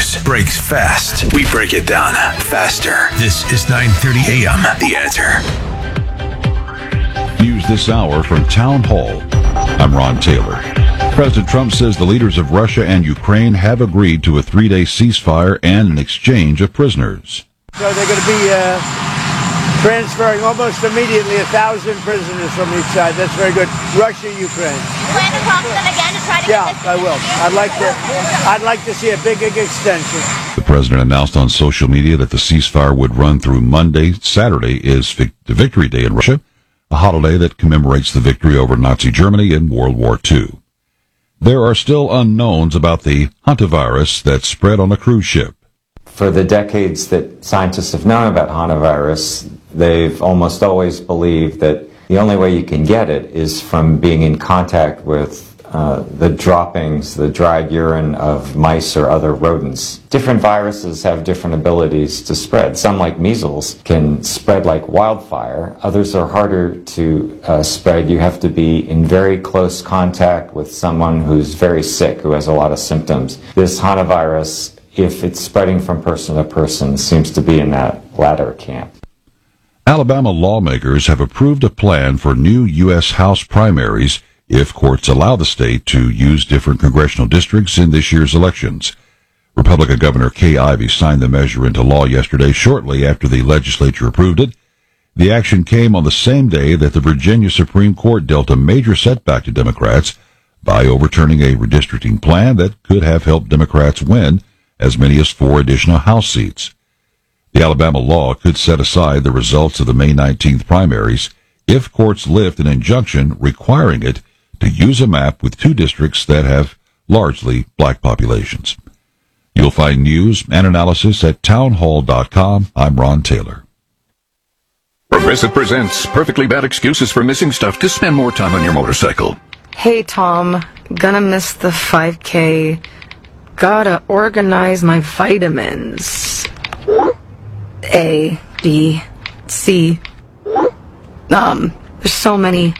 news breaks fast. We break it down faster. This is 9:30 a.m. The Answer. News this hour from Town Hall. I'm Ron Taylor. President Trump says the leaders of Russia and Ukraine have agreed to a 3-day ceasefire and an exchange of prisoners. So they're going to be transferring almost immediately 1,000 prisoners from each side. That's very good. Russia, Ukraine. Plan to talk to them again to try to get this? I will. I'd like to see a big extension. The president announced on social media that the ceasefire would run through Monday. Saturday is the Victory Day in Russia, a holiday that commemorates the victory over Nazi Germany in World War II. There are still unknowns about the hantavirus that spread on a cruise ship. For the decades that scientists have known about hantavirus, they've almost always believed that the only way you can get it is from being in contact with the droppings, the dried urine of mice or other rodents. Different viruses have different abilities to spread. Some, like measles, can spread like wildfire. Others are harder to spread. You have to be in very close contact with someone who's very sick, who has a lot of symptoms. This hantavirus, if it's spreading from person to person, seems to be in that latter camp. Alabama lawmakers have approved a plan for new U.S. House primaries if courts allow the state to use different congressional districts in this year's elections. Republican Governor Kay Ivey signed the measure into law yesterday, shortly after the legislature approved it. The action came on the same day that the Virginia Supreme Court dealt a major setback to Democrats by overturning a redistricting plan that could have helped Democrats win as many as 4 additional House seats. The Alabama law could set aside the results of the May 19th primaries if courts lift an injunction requiring it to use a map with 2 districts that have largely black populations. You'll find news and analysis at townhall.com. I'm Ron Taylor. Progressive presents Perfectly Bad Excuses for Missing Stuff to Spend More Time on Your Motorcycle. Hey, Tom. Gonna miss the 5K. Gotta organize my vitamins. A, B, C. There's so many.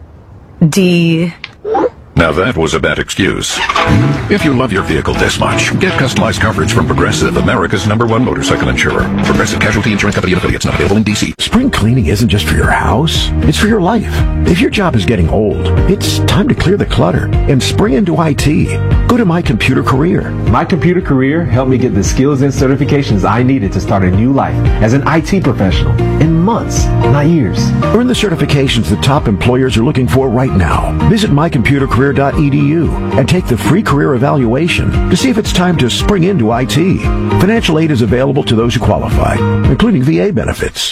D. Now that was a bad excuse. If you love your vehicle this much, get customized coverage from Progressive, America's #1 motorcycle insurer. Progressive Casualty Insurance Company and affiliates, not available in D.C. Spring cleaning isn't just for your house, it's for your life. If your job is getting old, it's time to clear the clutter and spring into IT. Go to My Computer Career. My Computer Career helped me get the skills and certifications I needed to start a new life as an IT professional in months, not years. Earn the certifications the top employers are looking for right now. Visit mycomputercareer.edu and take the free career evaluation to see if it's time to spring into IT. Financial aid is available to those who qualify, including VA benefits.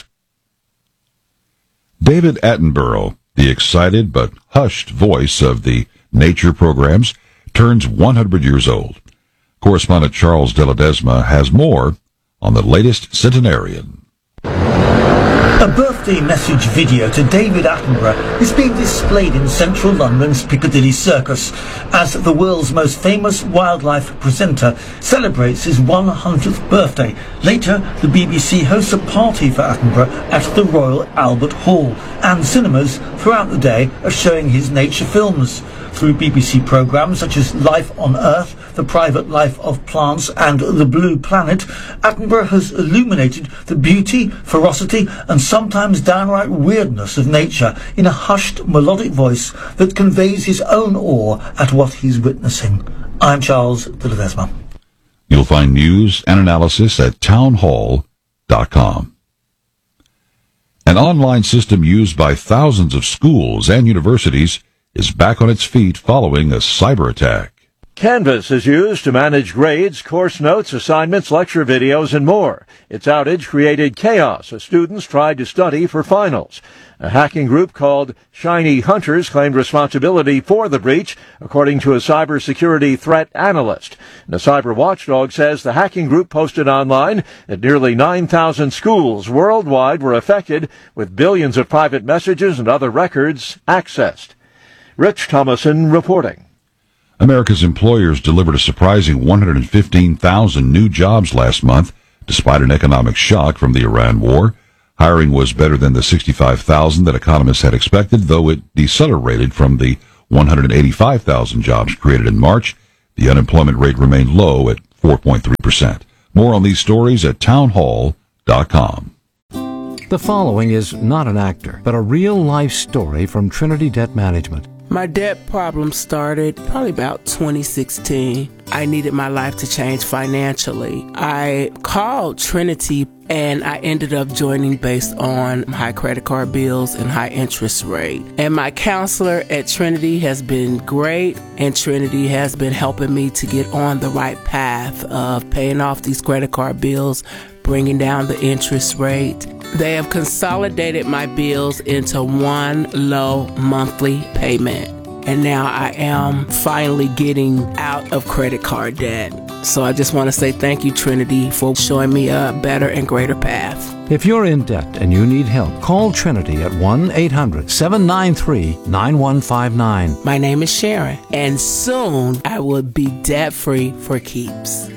David Attenborough, the excited but hushed voice of the nature programs, turns 100 years old. Correspondent Charles de Ledesma has more on the latest centenarian. A birthday message video to David Attenborough is being displayed in central London's Piccadilly Circus as the world's most famous wildlife presenter celebrates his 100th birthday. Later, the BBC hosts a party for Attenborough at the Royal Albert Hall, and cinemas throughout the day are showing his nature films. Through BBC programmes such as Life on Earth, The Private Life of Plants and The Blue Planet, Attenborough has illuminated the beauty, ferocity and sometimes downright weirdness of nature in a hushed, melodic voice that conveys his own awe at what he's witnessing. I'm Charles de Ledesma. You'll find news and analysis at townhall.com. An online system used by thousands of schools and universities is back on its feet following a cyber attack. Canvas is used to manage grades, course notes, assignments, lecture videos, and more. Its outage created chaos as students tried to study for finals. A hacking group called Shiny Hunters claimed responsibility for the breach, according to a cybersecurity threat analyst. And the cyber watchdog says the hacking group posted online that nearly 9,000 schools worldwide were affected, with billions of private messages and other records accessed. Rich Thomason reporting. America's employers delivered a surprising 115,000 new jobs last month, despite an economic shock from the Iran war. Hiring was better than the 65,000 that economists had expected, though it decelerated from the 185,000 jobs created in March. The unemployment rate remained low at 4.3%. More on these stories at townhall.com. The following is not an actor, but a real-life story from Trinity Debt Management. My debt problem started probably about 2016. I needed my life to change financially. I called Trinity and I ended up joining based on high credit card bills and high interest rate. And my counselor at Trinity has been great, and Trinity has been helping me to get on the right path of paying off these credit card bills, bringing down the interest rate. They have consolidated my bills into one low monthly payment. And now I am finally getting out of credit card debt. So I just want to say thank you, Trinity, for showing me a better and greater path. If you're in debt and you need help, call Trinity at 1-800-793-9159. My name is Sharon, and soon I will be debt-free for keeps.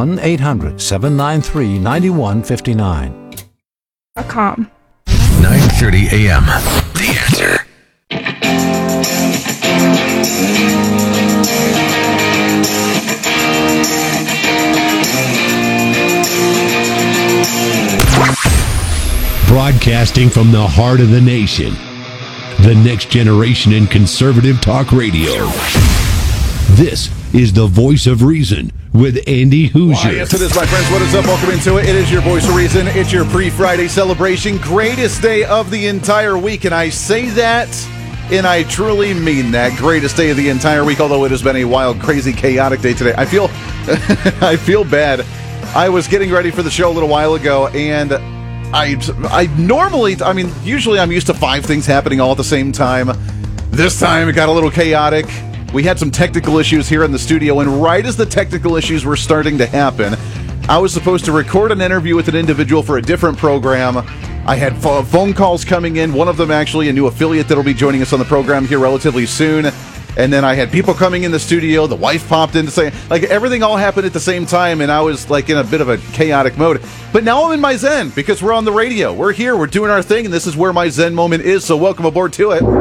1-800-793-9159. .com. 9:30 a.m. The Answer. Broadcasting from the heart of the nation, the next generation in conservative talk radio. This is the Voice of Reason with Andy Hoosier. Why, yes, it is, my friends. What is up? Welcome into it. It is your Voice of Reason. It's your pre-Friday celebration. Greatest day of the entire week. And I say that, and I truly mean that. Greatest day of the entire week, although it has been a wild, crazy, chaotic day today. I feel bad. I was getting ready for the show a little while ago, and usually I'm used to 5 things happening all at the same time. This time it got a little chaotic. We had some technical issues here in the studio, and right as the technical issues were starting to happen, I was supposed to record an interview with an individual for a different program. I had phone calls coming in, one of them actually a new affiliate that will be joining us on the program here relatively soon. And then I had people coming in the studio, the wife popped in to say, like, everything all happened at the same time, and I was, like, in a bit of a chaotic mode. But now I'm in my zen, because we're on the radio. We're here, we're doing our thing, and this is where my zen moment is, so welcome aboard to it.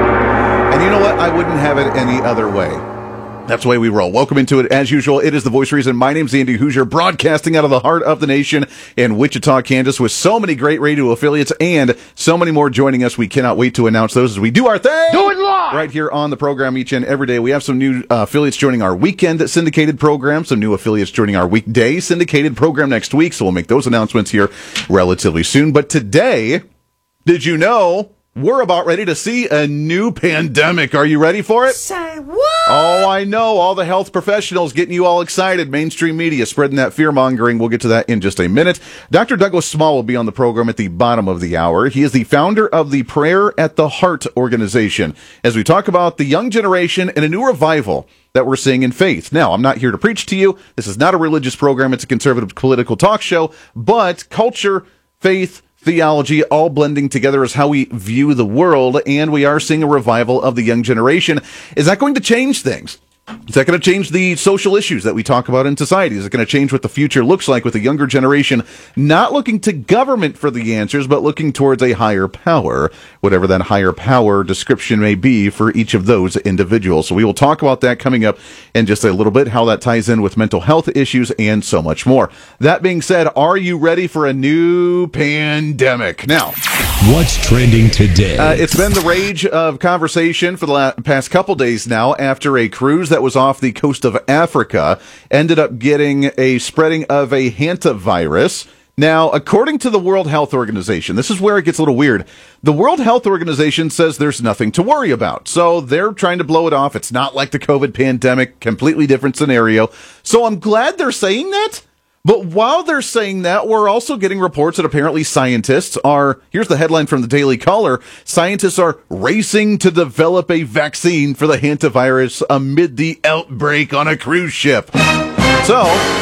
And you know what? I wouldn't have it any other way. That's the way we roll. Welcome into it. As usual, it is the Voice of Reason. My name's Andy Hoosier, broadcasting out of the heart of the nation in Wichita, Kansas, with so many great radio affiliates and so many more joining us. We cannot wait to announce those as we do our thing. Do it live! Right here on the program each and every day. We have some new affiliates joining our weekend syndicated program, some new affiliates joining our weekday syndicated program next week, so we'll make those announcements here relatively soon. But today, did you know we're about ready to see a new pandemic? Are you ready for it? Say what? Oh, I know. All the health professionals getting you all excited. Mainstream media spreading that fear-mongering. We'll get to that in just a minute. Dr. Douglas Small will be on the program at the bottom of the hour. He is the founder of the Prayer at the Heart organization, as we talk about the young generation and a new revival that we're seeing in faith. Now, I'm not here to preach to you. This is not a religious program. It's a conservative political talk show. But culture, faith, theology, all blending together is how we view the world, and we are seeing a revival of the young generation. Is that going to change things? Is that going to change the social issues that we talk about in society? Is it going to change what the future looks like with the younger generation not looking to government for the answers, but looking towards a higher power, whatever that higher power description may be for each of those individuals? So we will talk about that coming up in just a little bit, how that ties in with mental health issues and so much more. That being said, are you ready for a new pandemic? Now, what's trending today? It's been the rage of conversation for the past couple days now after a cruise that was off the coast of Africa ended up getting a spreading of a hantavirus. Now, according to the World Health Organization, this is where it gets a little weird. The World Health Organization says there's nothing to worry about. So they're trying to blow it off. It's not like the COVID pandemic, completely different scenario. So I'm glad they're saying that. But while they're saying that, we're also getting reports that apparently scientists are, here's the headline from the Daily Caller, scientists are racing to develop a vaccine for the hantavirus amid the outbreak on a cruise ship. So,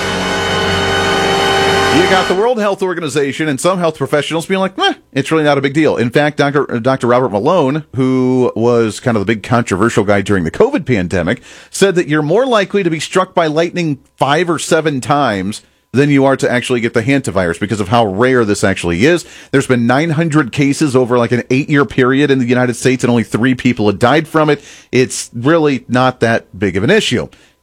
you got the World Health Organization and some health professionals being like, it's really not a big deal. In fact, Dr. Robert Malone, who was kind of the big controversial guy during the COVID pandemic, said that you're more likely to be struck by lightning 5 or 7 times than you are to actually get the hantavirus because of how rare this actually is. There's been 900 cases over like an 8-year period in the United States, and only 3 people had died from it. It's really not that big of an issue.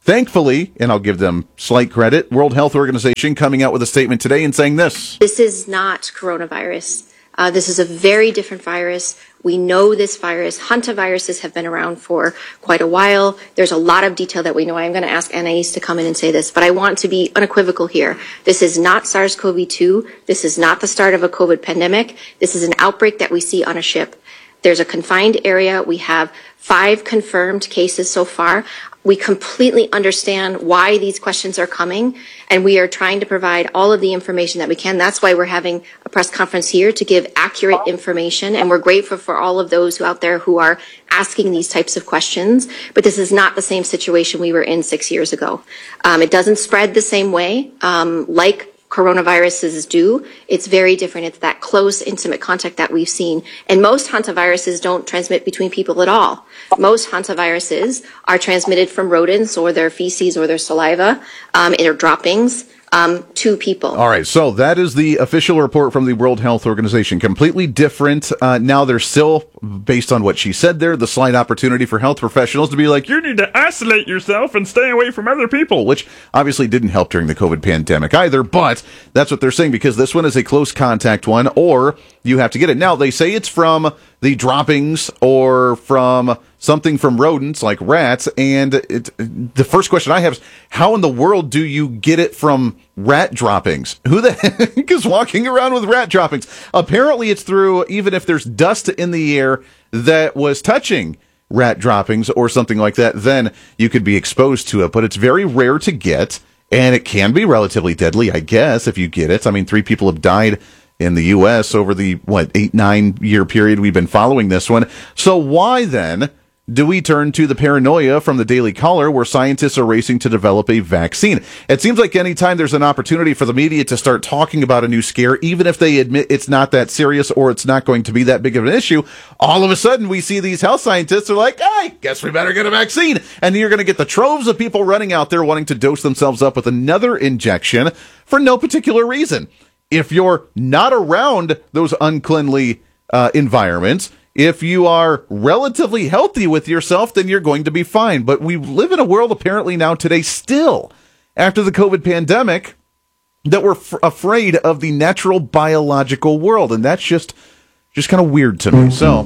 Thankfully, and I'll give them slight credit, World Health Organization coming out with a statement today and saying this. This is not coronavirus. This is a very different virus. We know this virus. Hantaviruses have been around for quite a while. There's a lot of detail that we know. I'm going to ask Anais to come in and say this, but I want to be unequivocal here. This is not SARS-CoV-2. This is not the start of a COVID pandemic. This is an outbreak that we see on a ship. There's a confined area. We have 5 confirmed cases so far. We completely understand why these questions are coming, and we are trying to provide all of the information that we can. That's why we're having a press conference here to give accurate information, and we're grateful for all of those out there who are asking these types of questions. But this is not the same situation we were in 6 years ago. It doesn't spread the same way like coronaviruses do. It's very different. It's that close, intimate contact that we've seen. And most hantaviruses don't transmit between people at all. Most hantaviruses are transmitted from rodents or their feces or their saliva, or droppings, to people. All right, so that is the official report from the World Health Organization. Completely different. Now there's still, based on what she said there, the slight opportunity for health professionals to be like, you need to isolate yourself and stay away from other people, which obviously didn't help during the COVID pandemic either, but that's what they're saying, because this one is a close contact one, or you have to get it. Now, they say it's from the droppings or from something from rodents like rats, and the first question I have is, how in the world do you get it from rat droppings? Who the heck is walking around with rat droppings? Apparently it's through, even if there's dust in the air that was touching rat droppings or something like that, then you could be exposed to it, but it's very rare to get, and it can be relatively deadly, I guess, if you get it. I mean, 3 people have died in the U.S. over the, 8-9 year period we've been following this one. So why then do we turn to the paranoia from the Daily Caller, where scientists are racing to develop a vaccine? It seems like anytime there's an opportunity for the media to start talking about a new scare, even if they admit it's not that serious or it's not going to be that big of an issue, all of a sudden we see these health scientists are like, hey, guess we better get a vaccine. And you're going to get the troves of people running out there wanting to dose themselves up with another injection for no particular reason. If you're not around those uncleanly environments, if you are relatively healthy with yourself, then you're going to be fine. But we live in a world apparently now today still, after the COVID pandemic, that we're afraid of the natural biological world. And that's just kind of weird to me. So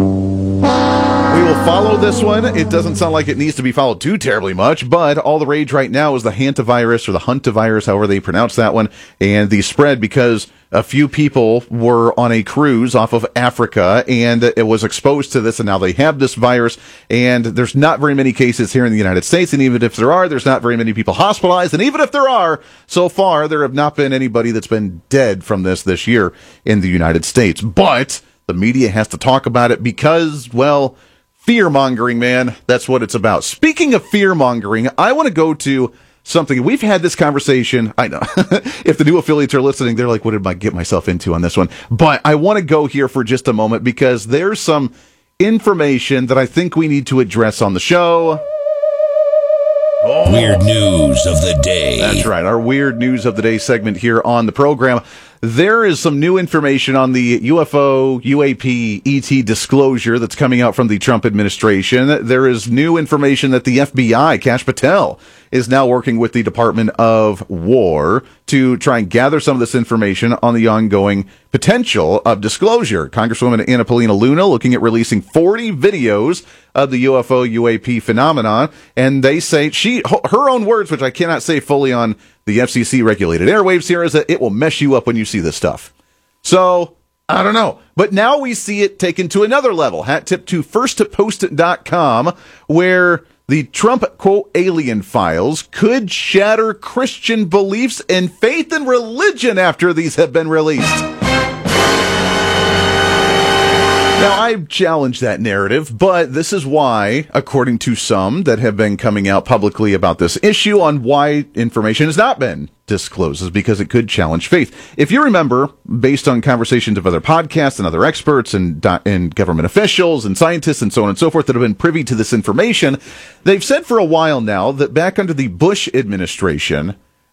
we will follow this one. It doesn't sound like it needs to be followed too terribly much, but all the rage right now is the hantavirus, or the huntavirus, however they pronounce that one, and the spread because a few people were on a cruise off of Africa and it was exposed to this, and now they have this virus, and there's not very many cases here in the United States, and even if there are, there's not very many people hospitalized, and even if there are, so far, there have not been anybody that's been dead from this year in the United States. But the media has to talk about it because, well, fear-mongering, man. That's what it's about. Speaking of fear-mongering, I want to go to something. We've had this conversation. I know. If the new affiliates are listening, they're like, what did I get myself into on this one? But I want to go here for just a moment because there's some information that I think we need to address on the show. Weird news of the day. That's right. Our weird news of the day segment here on the program. There is some new information on the UFO, UAP, ET disclosure that's coming out from the Trump administration. There is new information that the FBI, Kash Patel, is now working with the Department of War to try and gather some of this information on the ongoing potential of disclosure. Congresswoman Anna Paulina Luna looking at releasing 40 videos of the UFO, UAP phenomenon, and they say her own words, which I cannot say fully on the FCC regulated airwaves here, is that it will mess you up when you see this stuff. So, I don't know. But now we see it taken to another level. Hat tip to firstpost.com, where the Trump, quote, alien files could shatter Christian beliefs and faith and religion after these have been released. Now, I've challenged that narrative, but this is why, according to some that have been coming out publicly about this issue on why information has not been disclosed, is because it could challenge faith. If you remember, based on conversations of other podcasts and other experts and government officials and scientists and so on and so forth that have been privy to this information, they've said for a while now that back under the Bush administration,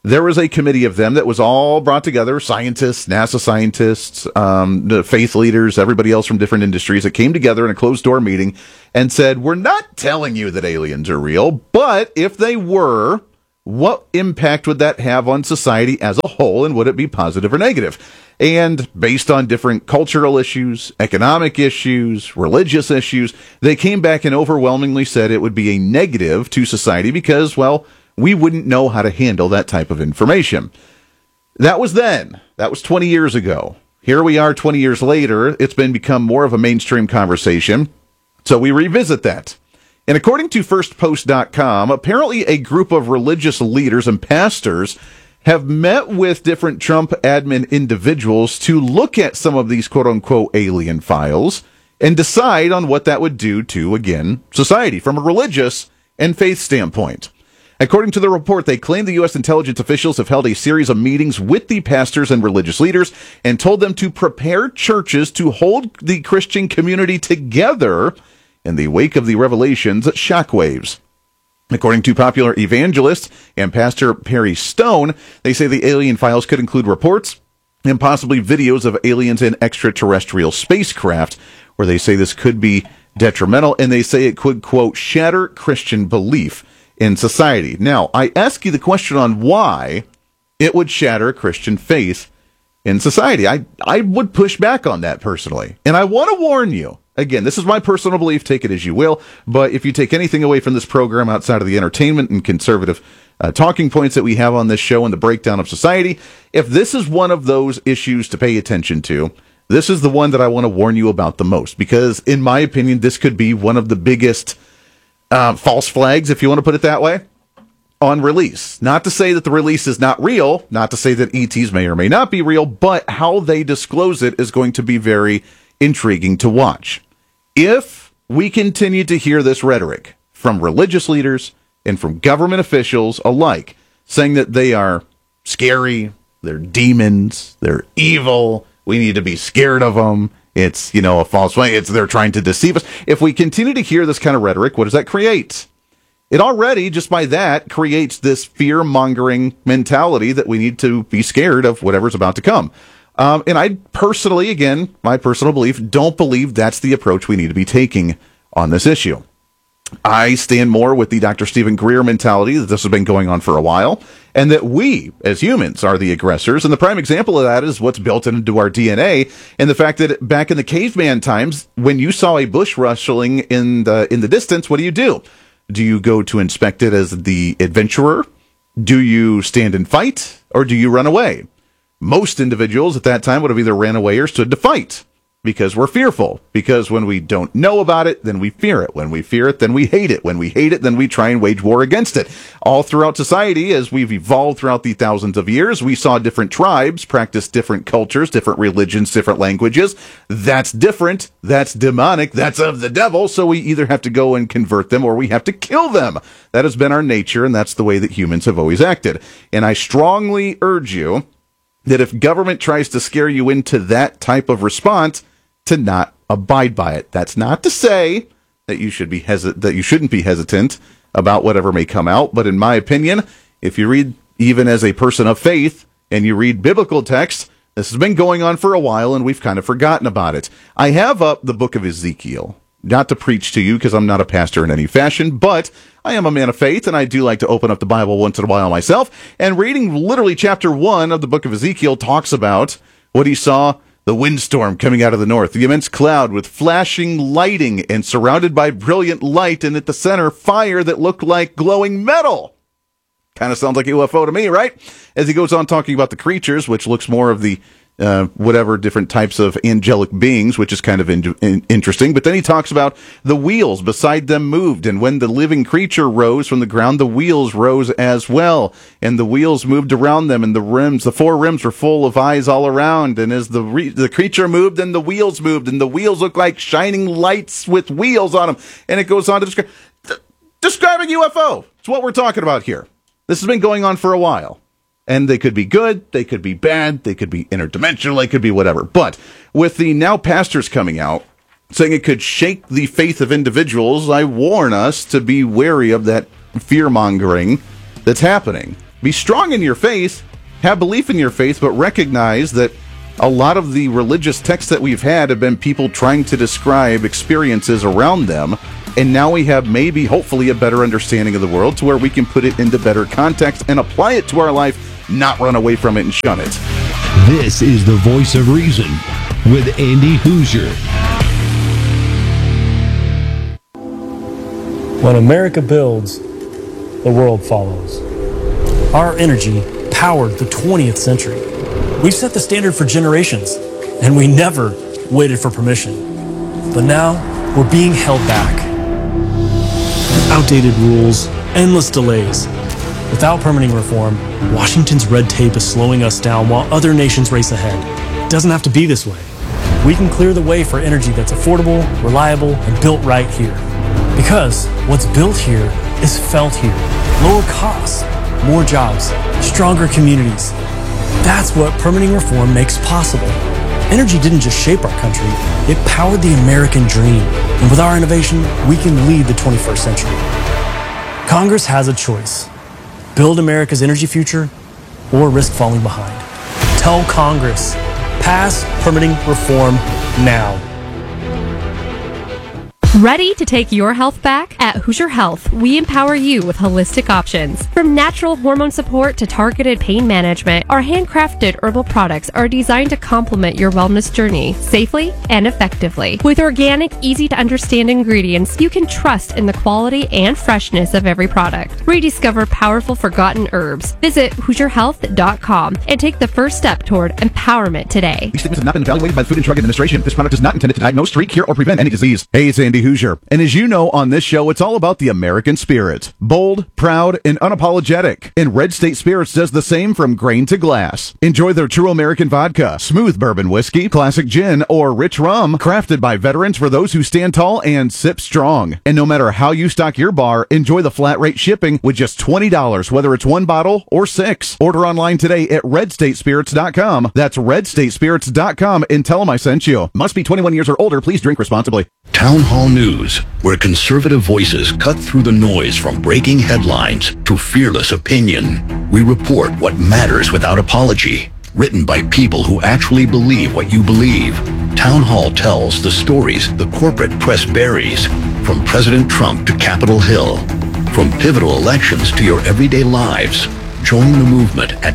there was a committee of them that was all brought together, scientists, NASA scientists, the faith leaders, everybody else from different industries that came together in a closed-door meeting and said, we're not telling you that aliens are real, but if they were, what impact would that have on society as a whole, and would it be positive or negative? And based on different cultural issues, economic issues, religious issues, they came back and overwhelmingly said it would be a negative to society because, well, we wouldn't know how to handle that type of information. That was then. That was 20 years ago. Here we are 20 years later. It's become more of a mainstream conversation. So we revisit that. And according to FirstPost.com, apparently a group of religious leaders and pastors have met with different Trump admin individuals to look at some of these quote-unquote alien files and decide on what that would do to, again, society from a religious and faith standpoint. According to the report, they claim the U.S. intelligence officials have held a series of meetings with the pastors and religious leaders and told them to prepare churches to hold the Christian community together in the wake of the revelations shockwaves. According to popular evangelist and Pastor Perry Stone, they say the alien files could include reports and possibly videos of aliens in extraterrestrial spacecraft, where they say this could be detrimental, and they say it could, quote, shatter Christian belief in society. Now, I ask you the question on why it would shatter Christian faith in society. I would push back on that personally. And I want to warn you, again, this is my personal belief, take it as you will, but if you take anything away from this program outside of the entertainment and conservative talking points that we have on this show and the breakdown of society, if this is one of those issues to pay attention to, this is the one that I want to warn you about the most, because in my opinion, this could be one of the biggest false flags, if you want to put it that way, on release. Not to say that the release is not real, not to say that ETs may or may not be real, but how they disclose it is going to be very intriguing to watch. If we continue to hear this rhetoric from religious leaders and from government officials alike, saying that they are scary, they're demons, they're evil, we need to be scared of them, it's, a false flag, they're trying to deceive us. If we continue to hear this kind of rhetoric, what does that create? It already, just by that, creates this fear-mongering mentality that we need to be scared of whatever's about to come. And I personally, again, my personal belief, don't believe that's the approach we need to be taking on this issue. I stand more with the Dr. Stephen Greer mentality that this has been going on for a while, and that we, as humans, are the aggressors. And the prime example of that is what's built into our DNA, and the fact that back in the caveman times, when you saw a bush rustling in the distance, what do? Do you go to inspect it as the adventurer? Do you stand and fight, or do you run away? Most individuals at that time would have either ran away or stood to fight, because we're fearful. Because when we don't know about it, then we fear it. When we fear it, then we hate it. When we hate it, then we try and wage war against it. All throughout society, as we've evolved throughout the thousands of years, we saw different tribes practice different cultures, different religions, different languages. That's different. That's demonic. That's of the devil. So we either have to go and convert them or we have to kill them. That has been our nature, and that's the way that humans have always acted. And I strongly urge you that if government tries to scare you into that type of response, to not abide by it. That's not to say that you should be that you shouldn't be hesitant about whatever may come out, but in my opinion, if you read even as a person of faith and you read biblical texts, this has been going on for a while and we've kind of forgotten about it. I have up the book of Ezekiel, not to preach to you because I'm not a pastor in any fashion, but I am a man of faith and I do like to open up the Bible once in a while myself, and reading literally chapter 1 of the book of Ezekiel talks about what he saw: the windstorm coming out of the north, the immense cloud with flashing lighting and surrounded by brilliant light, and at the center, fire that looked like glowing metal. Kind of sounds like a UFO to me, right? As he goes on talking about the creatures, which looks more of the whatever different types of angelic beings, which is kind of interesting. But then he talks about the wheels beside them moved, and when the living creature rose from the ground, the wheels rose as well, and the wheels moved around them, and the 4 rims were full of eyes all around. And as the creature moved, then the wheels moved, and the wheels looked like shining lights with wheels on them. And it goes on to describing UFO. It's what we're talking about here. This has been going on for a while. And they could be good, they could be bad, they could be interdimensional, they could be whatever. But with the now pastors coming out saying it could shake the faith of individuals, I warn us to be wary of that fear-mongering that's happening. be strong in your faith, have belief in your faith, but recognize that a lot of the religious texts that we've had have been people trying to describe experiences around them. And now we have maybe, hopefully, a better understanding of the world to where we can put it into better context and apply it to our life, not run away from it and shun it. This is the Voice of Reason with Andy Hoosier. When America builds, the world follows. Our energy powered the 20th century. We've set the standard for generations, and we never waited for permission. But now, we're being held back. Outdated rules, endless delays. Without permitting reform, Washington's red tape is slowing us down while other nations race ahead. It doesn't have to be this way. We can clear the way for energy that's affordable, reliable, and built right here. Because what's built here is felt here. Lower costs, more jobs, stronger communities. That's what permitting reform makes possible. Energy didn't just shape our country, it powered the American dream. And with our innovation, we can lead the 21st century. Congress has a choice. Build America's energy future or risk falling behind. Tell Congress, pass permitting reform now. Ready to take your health back? At Hoosier Health, we empower you with holistic options. From natural hormone support to targeted pain management, our handcrafted herbal products are designed to complement your wellness journey safely and effectively. With organic, easy-to-understand ingredients, you can trust in the quality and freshness of every product. Rediscover powerful forgotten herbs. Visit HoosierHealth.com and take the first step toward empowerment today. These statements have not been evaluated by the Food and Drug Administration. This product is not intended to diagnose, treat, cure, or prevent any disease. Hey, it's Andy Hoosier. And as you know, on this show, it's all about the American spirit. Bold, proud, and unapologetic. And Red State Spirits does the same from grain to glass. Enjoy their true American vodka, smooth bourbon whiskey, classic gin, or rich rum, crafted by veterans for those who stand tall and sip strong. And no matter how you stock your bar, enjoy the flat rate shipping with just $20, whether it's one bottle or 6. Order online today at redstatespirits.com. That's redstatespirits.com and tell them I sent you. Must be 21 years or older. Please drink responsibly. Town Hall News, where conservative voices cut through the noise from breaking headlines to fearless opinion. We report what matters without apology. Written by people who actually believe what you believe. Town Hall tells the stories the corporate press buries, from President Trump to Capitol Hill, from pivotal elections to your everyday lives. Join the movement at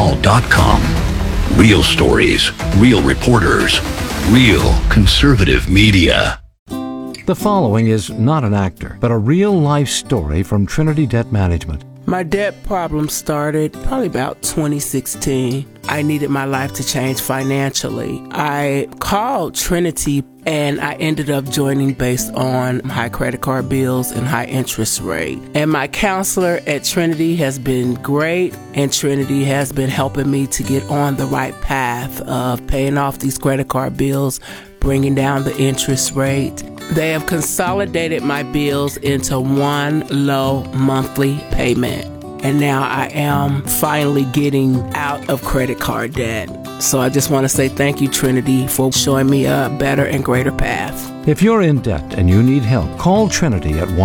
townhall.com. Real stories, real reporters, real conservative media. The following is not an actor, but a real-life story from Trinity Debt Management. My debt problem started probably about 2016. I needed my life to change financially. I called Trinity and I ended up joining based on high credit card bills and high interest rate. And my counselor at Trinity has been great, and Trinity has been helping me to get on the right path of paying off these credit card bills, bringing down the interest rate. They have consolidated my bills into one low monthly payment. And now I am finally getting out of credit card debt. So I just want to say thank you, Trinity, for showing me a better and greater path. If you're in debt and you need help, call Trinity at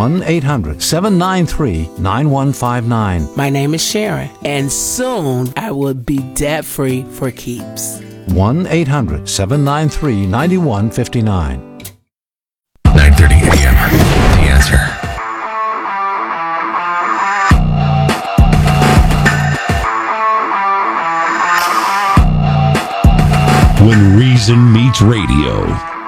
1-800-793-9159. My name is Sharon, and soon I will be debt-free for keeps. 1-800-793-9159. 9:30 a.m. The Answer. When reason meets radio.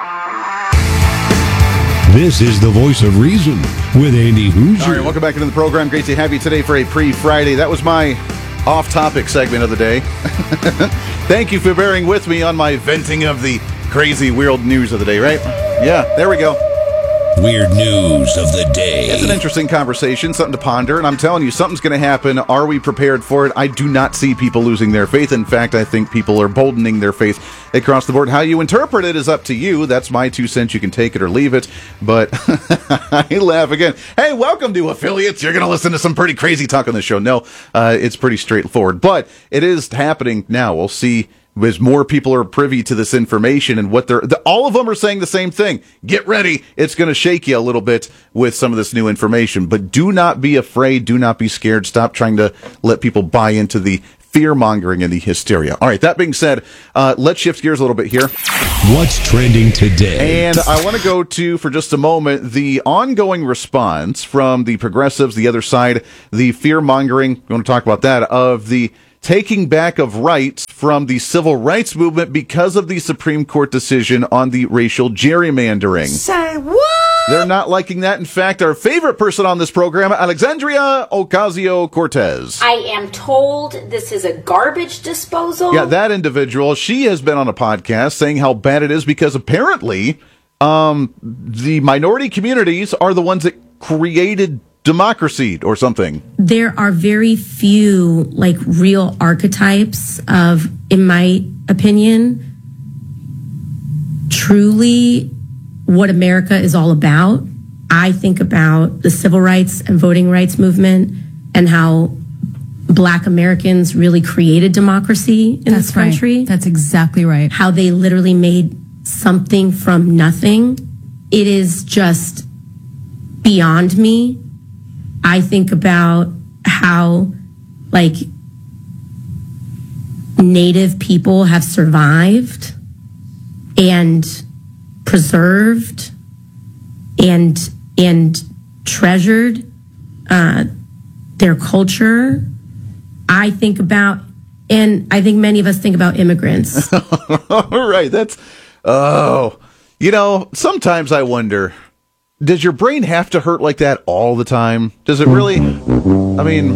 This is the Voice of Reason with Andy Hoosier. All right, welcome back into the program. Great to have you today for a pre-Friday. That was my off-topic segment of the day. Thank you for bearing with me on my venting of the crazy, weird news of the day, right? Yeah, there we go. Weird news of the day. It's an interesting conversation, something to ponder, and I'm telling you, something's going to happen. Are we prepared for it? I do not see people losing their faith. In fact, I think people are boldening their faith across the board. How you interpret it is up to you. That's my 2 cents. You can take it or leave it, but I laugh again. Hey, welcome to Affiliates. You're going to listen to some pretty crazy talk on this show. No, it's pretty straightforward, but it is happening now. We'll see as more people are privy to this information and what all of them are saying the same thing. Get ready. It's going to shake you a little bit with some of this new information, but do not be afraid. Do not be scared. Stop trying to let people buy into the fear-mongering and the hysteria. All right, that being said, let's shift gears a little bit here. What's trending today? And I want to go to, for just a moment, the ongoing response from the progressives, the other side, the fear-mongering, we want to talk about that, of the taking back of rights from the civil rights movement because of the Supreme Court decision on the racial gerrymandering. Say what? They're not liking that. In fact, our favorite person on this program, Alexandria Ocasio-Cortez. I am told this is a garbage disposal. Yeah, that individual, she has been on a podcast saying how bad it is because apparently the minority communities are the ones that created democracy or something. There are very few, like, real archetypes of, in my opinion, truly what America is all about. I think about the civil rights and voting rights movement and how Black Americans really created democracy in this country. Right. That's exactly right. How they literally made something from nothing. It is just beyond me. I think about how, like, Native people have survived and preserved and treasured their culture. I think about, and I think many of us think about immigrants. All right, that's, sometimes I wonder, does your brain have to hurt like that all the time? Does it really? I mean,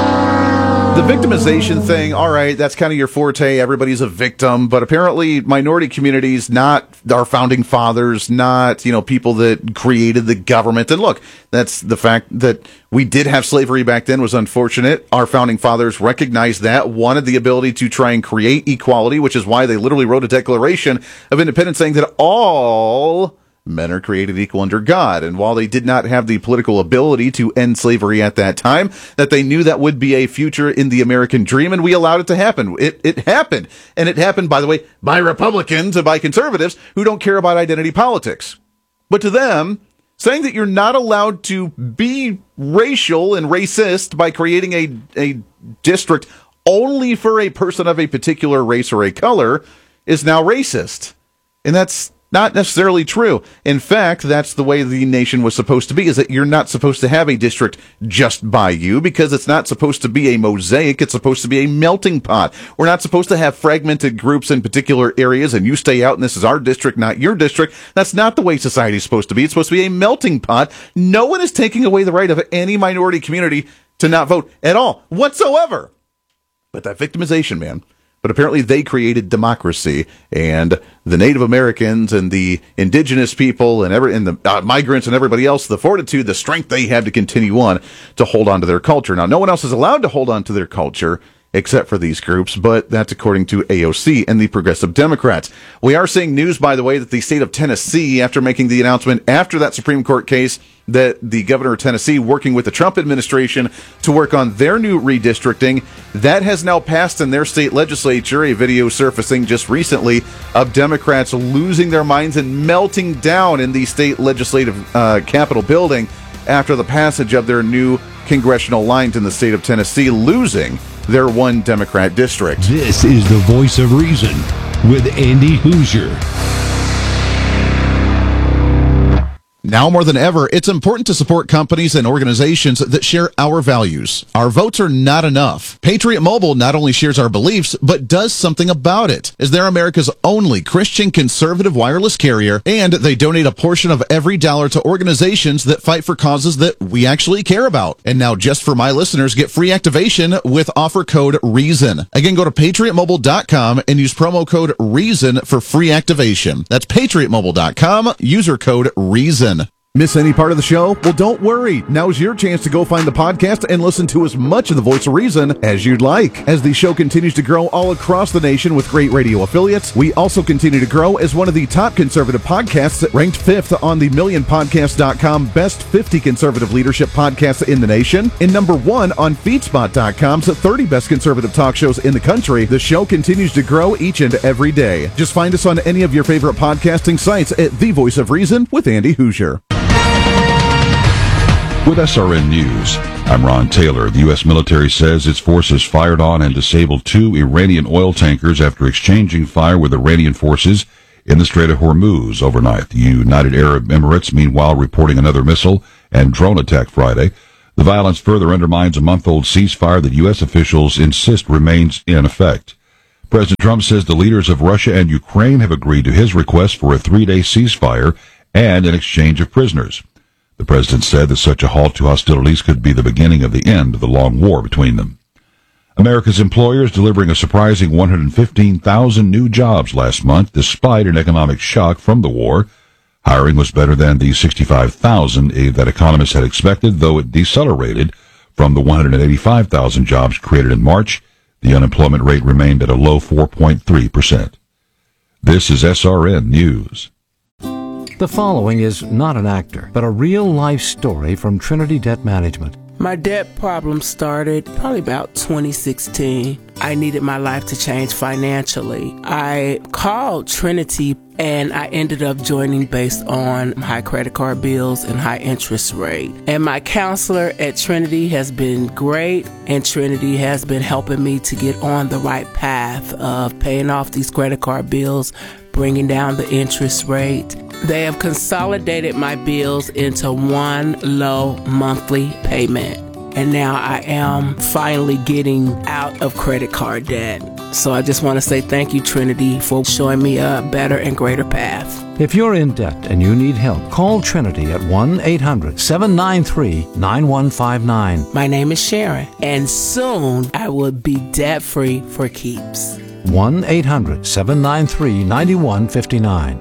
the victimization thing, all right, that's kind of your forte. Everybody's a victim. But apparently minority communities, not our founding fathers, not, people that created the government. And look, that's the fact that we did have slavery back then was unfortunate. Our founding fathers recognized that, wanted the ability to try and create equality, which is why they literally wrote a Declaration of Independence saying that all men are created equal under God. And while they did not have the political ability to end slavery at that time, that they knew that would be a future in the American dream, and we allowed it to happen. It happened. And it happened, by the way, by Republicans and by conservatives who don't care about identity politics. But to them, saying that you're not allowed to be racial and racist by creating a district only for a person of a particular race or a color is now racist. And that's not necessarily true. In fact, that's the way the nation was supposed to be, is that you're not supposed to have a district just by you, because it's not supposed to be a mosaic. It's supposed to be a melting pot. We're not supposed to have fragmented groups in particular areas and you stay out and this is our district, not your district. That's not the way society is supposed to be. It's supposed to be a melting pot. No one is taking away the right of any minority community to not vote at all, whatsoever. But that victimization, man. But apparently they created democracy, and the Native Americans and the indigenous people and the migrants and everybody else, the fortitude, the strength they have to continue on to hold on to their culture. Now, no one else is allowed to hold on to their culture except for these groups, but that's according to AOC and the Progressive Democrats. We are seeing news, by the way, that the state of Tennessee, after making the announcement after that Supreme Court case, that the governor of Tennessee, working with the Trump administration to work on their new redistricting, that has now passed in their state legislature. A video surfacing just recently of Democrats losing their minds and melting down in the state legislative Capitol building after the passage of their new congressional lines in the state of Tennessee, losing their one Democrat district. This is the Voice of Reason with Andy Hoosier. Now more than ever, it's important to support companies and organizations that share our values. Our votes are not enough. Patriot Mobile not only shares our beliefs, but does something about it, as they're America's only Christian conservative wireless carrier, and they donate a portion of every dollar to organizations that fight for causes that we actually care about. And now, just for my listeners, get free activation with offer code REASON. Again, go to patriotmobile.com and use promo code REASON for free activation. That's patriotmobile.com, user code REASON. Miss any part of the show? Well, don't worry. Now's your chance to go find the podcast and listen to as much of the Voice of Reason as you'd like. As the show continues to grow all across the nation with great radio affiliates, we also continue to grow as one of the top conservative podcasts, ranked 5th on the MillionPodcast.com Best 50 Conservative Leadership Podcasts in the nation, and number 1 on FeedSpot.com's 30 Best Conservative Talk Shows in the country. The show continues to grow each and every day. Just find us on any of your favorite podcasting sites at The Voice of Reason with Andy Hoosier. With SRN News, I'm Ron Taylor. The U.S. military says its forces fired on and disabled 2 Iranian oil tankers after exchanging fire with Iranian forces in the Strait of Hormuz overnight. The United Arab Emirates, meanwhile, reporting another missile and drone attack Friday. The violence further undermines a month-old ceasefire that U.S. officials insist remains in effect. President Trump says the leaders of Russia and Ukraine have agreed to his request for a 3-day ceasefire and an exchange of prisoners. The president said that such a halt to hostilities could be the beginning of the end of the long war between them. America's employers delivering a surprising 115,000 new jobs last month, despite an economic shock from the war. Hiring was better than the 65,000 that economists had expected, though it decelerated from the 185,000 jobs created in March. The unemployment rate remained at a low 4.3%. This is SRN News. The following is not an actor, but a real-life story from Trinity Debt Management. My debt problem started probably about 2016. I needed my life to change financially. I called Trinity and I ended up joining based on high credit card bills and high interest rate. And my counselor at Trinity has been great, and Trinity has been helping me to get on the right path of paying off these credit card bills, bringing down the interest rate. They have consolidated my bills into one low monthly payment. And now I am finally getting out of credit card debt. So I just want to say thank you, Trinity, for showing me a better and greater path. If you're in debt and you need help, call Trinity at 1-800-793-9159. My name is Sharon, and soon I will be debt-free for keeps. 1-800-793-9159.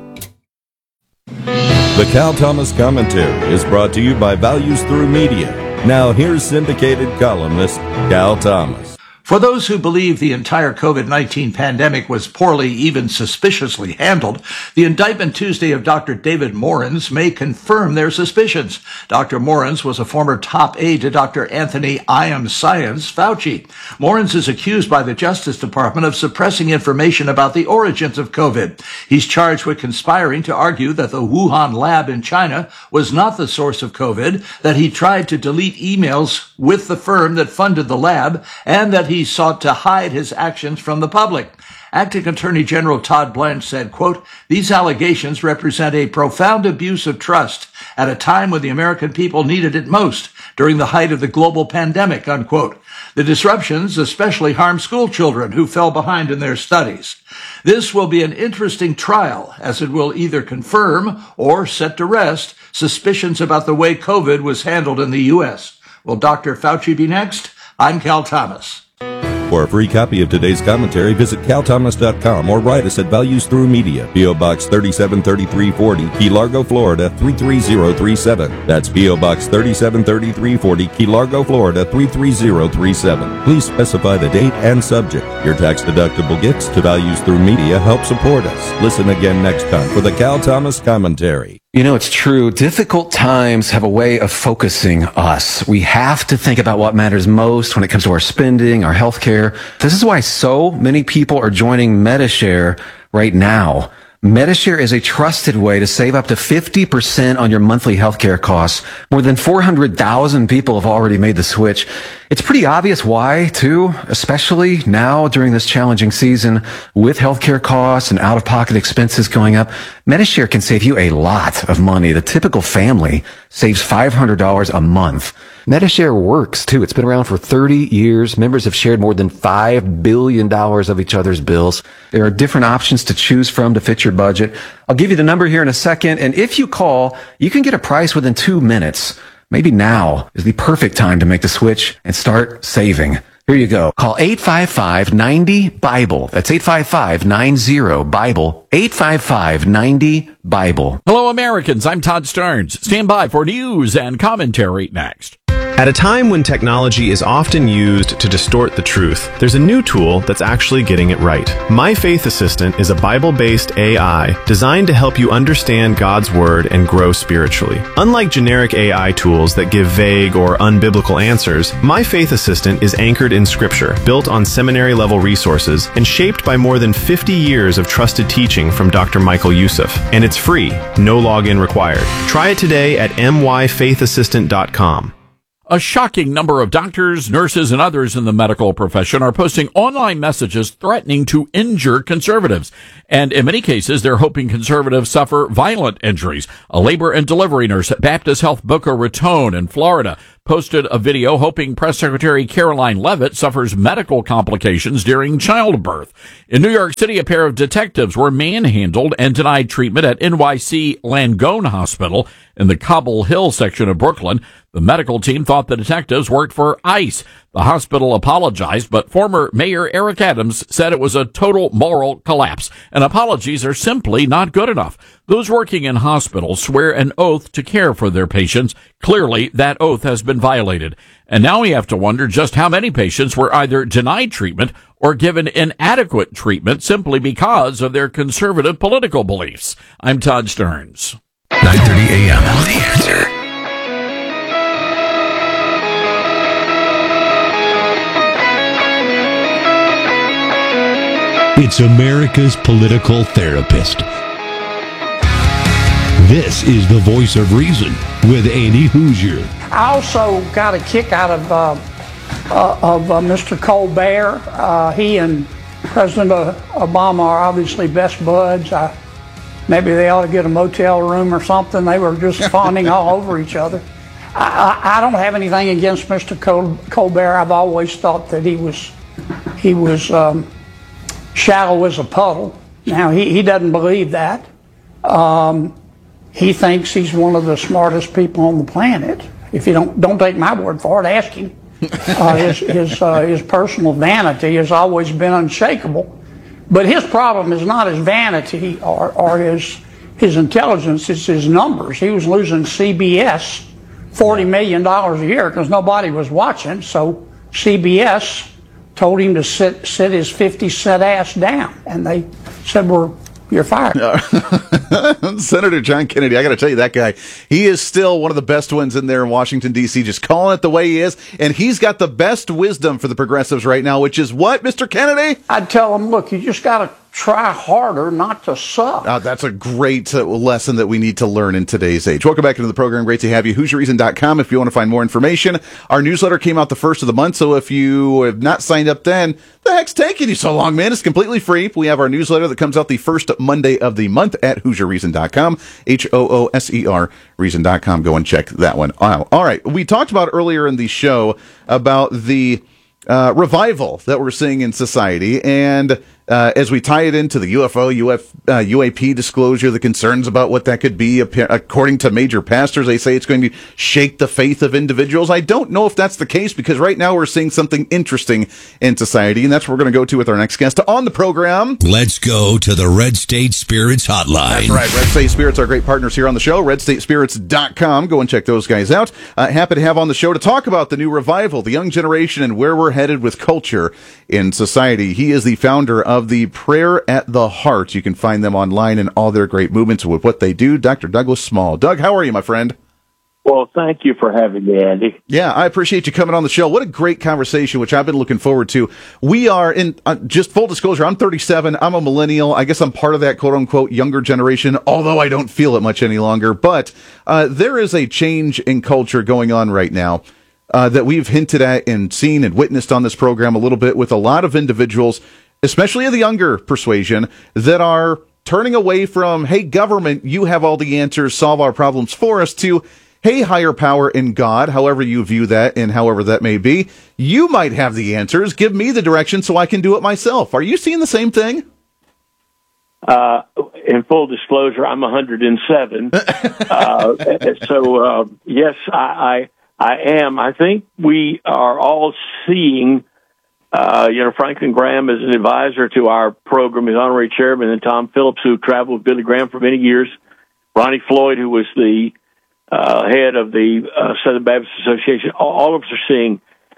The Cal Thomas Commentary is brought to you by Values Through Media. Now here's syndicated columnist Cal Thomas. For those who believe the entire COVID-19 pandemic was poorly, even suspiciously handled, the indictment Tuesday of Dr. David Morens may confirm their suspicions. Dr. Morens was a former top aide to Dr. Anthony I Am Science Fauci. Morens is accused by the Justice Department of suppressing information about the origins of COVID. He's charged with conspiring to argue that the Wuhan lab in China was not the source of COVID, that he tried to delete emails with the firm that funded the lab, and that he sought to hide his actions from the public. Acting Attorney General Todd Blanche said, quote, "These allegations represent a profound abuse of trust at a time when the American people needed it most, during the height of the global pandemic," unquote. The disruptions especially harm school children who fell behind in their studies. This will be an interesting trial, as it will either confirm or set to rest suspicions about the way COVID was handled in the U.S. Will Dr. Fauci be next? I'm Cal Thomas. For a free copy of today's commentary, visit calthomas.com or write us at Values Through Media, P.O. Box 373340, Key Largo, Florida 33037. That's P.O. Box 373340, Key Largo, Florida 33037. Please specify the date and subject. Your tax-deductible gifts to Values Through Media help support us. Listen again next time for the Cal Thomas Commentary. You know, it's true. Difficult times have a way of focusing us. We have to think about what matters most when it comes to our spending, our health care. This is why so many people are joining Medi-Share right now. Medi-Share is a trusted way to save up to 50% on your monthly healthcare costs. More than 400,000 people have already made the switch. It's pretty obvious why, too, especially now during this challenging season with healthcare costs and out-of-pocket expenses going up. Medi-Share can save you a lot of money. The typical family saves $500 a month. Medi-Share works, too. It's been around for 30 years. Members have shared more than $5 billion of each other's bills. There are different options to choose from to fit your budget. I'll give you the number here in a second, and if you call, you can get a price within 2 minutes. Maybe now is the perfect time to make the switch and start saving. Here you go. Call 855-90-BIBLE. That's 855-90-BIBLE. 855-90-BIBLE. Hello, Americans. I'm Todd Starnes. Stand by for news and commentary next. At a time when technology is often used to distort the truth, there's a new tool that's actually getting it right. My Faith Assistant is a Bible-based AI designed to help you understand God's Word and grow spiritually. Unlike generic AI tools that give vague or unbiblical answers, My Faith Assistant is anchored in Scripture, built on seminary-level resources, and shaped by more than 50 years of trusted teaching from Dr. Michael Youssef. And it's free, no login required. Try it today at myfaithassistant.com. A shocking number of doctors, nurses, and others in the medical profession are posting online messages threatening to injure conservatives. And in many cases, they're hoping conservatives suffer violent injuries. A labor and delivery nurse at Baptist Health Boca Raton in Florida posted a video hoping Press Secretary Caroline Leavitt suffers medical complications during childbirth. In New York City, a pair of detectives were manhandled and denied treatment at NYC Langone Hospital in the Cobble Hill section of Brooklyn. The medical team thought the detectives worked for ICE. The hospital apologized, but former Mayor Eric Adams said it was a total moral collapse, and apologies are simply not good enough. Those working in hospitals swear an oath to care for their patients. Clearly, that oath has been violated. And now we have to wonder just how many patients were either denied treatment or given inadequate treatment simply because of their conservative political beliefs. I'm Todd Starnes. 9:30 a.m. The Answer. It's America's political therapist. This is the Voice of Reason with Andy Hoosier. I also got a kick out of Mr. Colbert. He and President Obama are obviously best buds. Maybe they ought to get a motel room or something. They were just fawning all over each other. I don't have anything against Mr. Colbert. I've always thought that he was shallow as a puddle. Now, he doesn't believe that. He thinks he's one of the smartest people on the planet. If you don't take my word for it, ask him. His personal vanity has always been unshakable. But his problem is not his vanity or his intelligence, it's his numbers. He was losing CBS $40 million a year because nobody was watching, so CBS told him to sit his 50-cent ass down, and they said, you're fired. Senator John Kennedy, I got to tell you, that guy, he is still one of the best ones in there in Washington, D.C., just calling it the way he is, and he's got the best wisdom for the progressives right now, which is what, Mr. Kennedy? I'd tell him, look, you just got to try harder not to suck. That's a great lesson that we need to learn in today's age. Welcome back into the program. Great to have you. HoosierReason.com if you want to find more information. Our newsletter came out the first of the month, so if you have not signed up then, the heck's taking you so long, man? It's completely free. We have our newsletter that comes out the first Monday of the month at HoosierReason.com, HOOSER Reason.com. Go and check that one out. All right. We talked about earlier in the show about the revival that we're seeing in society, and as we tie it into the UAP disclosure, the concerns about what that could be, according to major pastors, they say it's going to shake the faith of individuals. I don't know if that's the case, because right now we're seeing something interesting in society, and that's what we're going to go to with our next guest on the program. Let's go to the Red State Spirits Hotline. That's right. Red State Spirits are great partners here on the show. RedStateSpirits.com. Go and check those guys out. Happy to have on the show to talk about the new revival, the young generation, and where we're headed with culture in society. He is the founder of the Prayer at the Heart. You can find them online and all their great movements with what they do. Dr. Douglas Small. Doug, how are you, my friend? Well, thank you for having me, Andy. Yeah, I appreciate you coming on the show. What a great conversation, which I've been looking forward to. We are in, just full disclosure, I'm 37. I'm a millennial. I guess I'm part of that quote-unquote younger generation, although I don't feel it much any longer. But there is a change in culture going on right now that we've hinted at and seen and witnessed on this program a little bit with a lot of individuals, especially of the younger persuasion, that are turning away from, hey, government, you have all the answers, solve our problems for us, to, hey, higher power in God, however you view that and however that may be, you might have the answers. Give me the direction so I can do it myself. Are you seeing the same thing? In full disclosure, I'm 107. Yes, I am. I think we are all seeing Franklin Graham is an advisor to our program, his honorary chairman, and Tom Phillips, who traveled with Billy Graham for many years. Ronnie Floyd, who was the head of the Southern Baptist Association. All of us are seeing,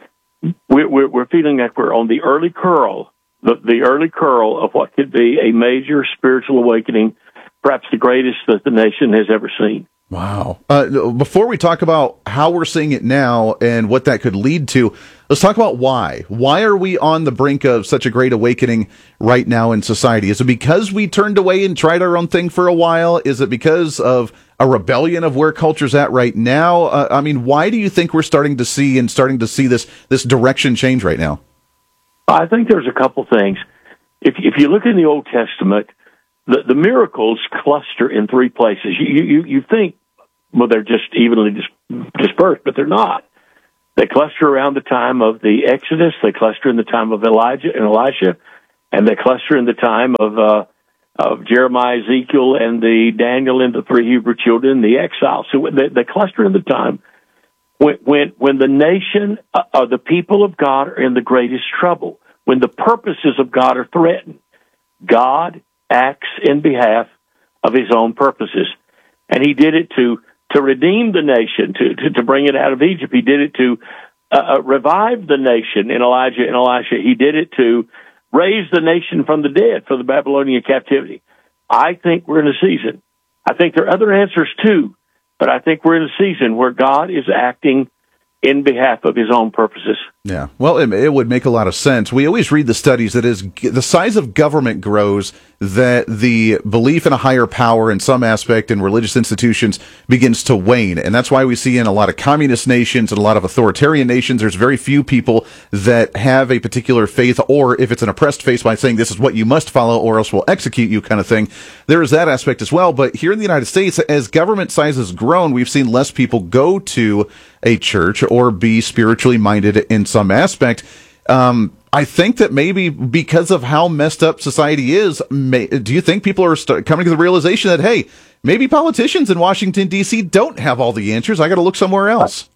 we're feeling like we're on the early curl, the early curl of what could be a major spiritual awakening, perhaps the greatest that the nation has ever seen. Wow. Before we talk about how we're seeing it now and what that could lead to, let's talk about why. Why are we on the brink of such a great awakening right now in society? Is it because we turned away and tried our own thing for a while? Is it because of a rebellion of where culture's at right now? Why do you think we're starting to see this direction change right now? I think there's a couple things. If you look in the Old Testament, the miracles cluster in three places. You think, well, they're just evenly dispersed, but they're not. They cluster around the time of the Exodus. They cluster in the time of Elijah and Elisha, and they cluster in the time of Jeremiah, Ezekiel, and the Daniel and the three Hebrew children, the exiles. So they cluster in the time when the nation, the people of God, are in the greatest trouble. When the purposes of God are threatened, God acts in behalf of his own purposes. And he did it to redeem the nation, to bring it out of Egypt. He did it to revive the nation in Elijah and Elisha. He did it to raise the nation from the dead for the Babylonian captivity. I think we're in a season. I think there are other answers too, but I think we're in a season where God is acting in behalf of his own purposes. Yeah, well, it would make a lot of sense. We always read the studies that as the size of government grows, that the belief in a higher power in some aspect in religious institutions begins to wane. And that's why we see in a lot of communist nations and a lot of authoritarian nations, there's very few people that have a particular faith, or if it's an oppressed faith, by saying this is what you must follow or else we'll execute you kind of thing. There is that aspect as well. But here in the United States, as government size has grown, we've seen less people go to a church or be spiritually minded in some aspect. I think that maybe because of how messed up society is, do you think people are coming to the realization that, hey, maybe politicians in Washington, D.C. don't have all the answers. I got to look somewhere else.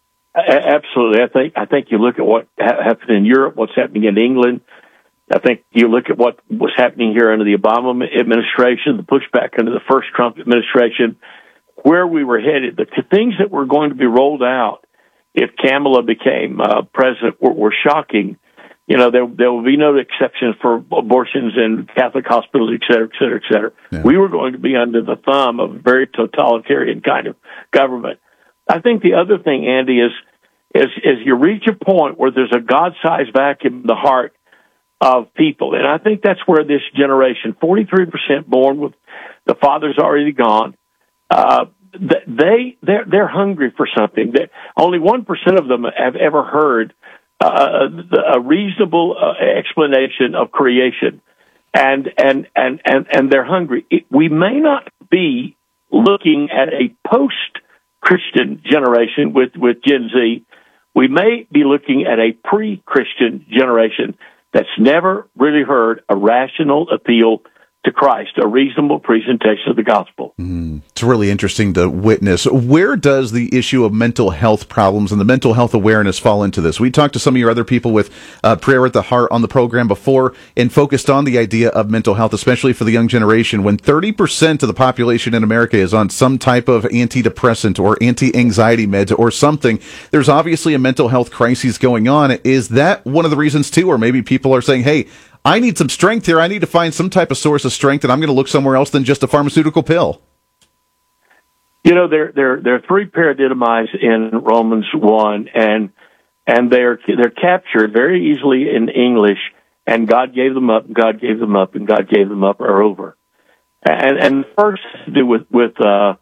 Absolutely. I think you look at what happened in Europe, what's happening in England. I think you look at what was happening here under the Obama administration, the pushback under the first Trump administration, where we were headed, the things that were going to be rolled out if Kamala became president were shocking. You know, there will be no exceptions for abortions in Catholic hospitals, et cetera, et cetera, et cetera. Yeah. We were going to be under the thumb of a very totalitarian kind of government. I think the other thing, Andy, is you reach a point where there's a God-sized vacuum in the heart of people. And I think that's where this generation, 43% born with the father's already gone, they're hungry for something. Only 1% of them have ever heard a reasonable explanation of creation, and they're hungry. We may not be looking at a post-Christian generation with Gen Z. We may be looking at a pre-Christian generation that's never really heard a rational appeal to Christ, a reasonable presentation of the gospel. It's really interesting to witness. Where does the issue of mental health problems and the mental health awareness fall into this? We talked to some of your other people with Prayer at the Heart on the program before and focused on the idea of mental health, especially for the young generation. When 30% of the population in America is on some type of antidepressant or anti-anxiety meds or something, there's obviously a mental health crisis going on. Is that one of the reasons too? Or maybe people are saying, hey, I need some strength here. I need to find some type of source of strength, and I'm going to look somewhere else than just a pharmaceutical pill. You know, there are three paradidomites in Romans 1, and they're captured very easily in English. And God gave them up, and God gave them up, and God gave them up, are over. And the first has to do with the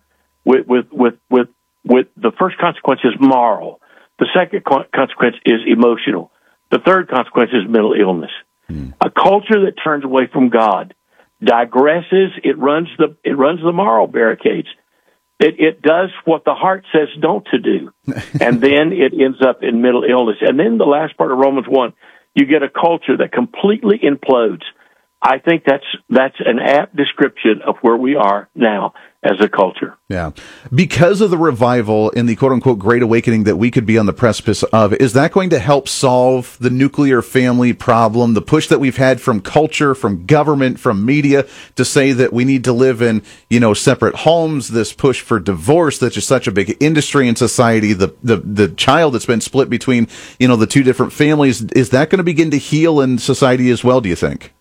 first consequence is moral. The second consequence is emotional. The third consequence is mental illness. A culture that turns away from God digresses. It runs the moral barricades. It does what the heart says don't to do, and then it ends up in mental illness. And then the last part of Romans 1, you get a culture that completely implodes. I think that's an apt description of where we are now. as a culture. Yeah. Because of the revival and the quote-unquote Great Awakening that we could be on the precipice of, is that going to help solve the nuclear family problem, the push that we've had from culture, from government, from media to say that we need to live in, separate homes, this push for divorce that's just such a big industry in society, the child that's been split between, the two different families, is that going to begin to heal in society as well, do you think?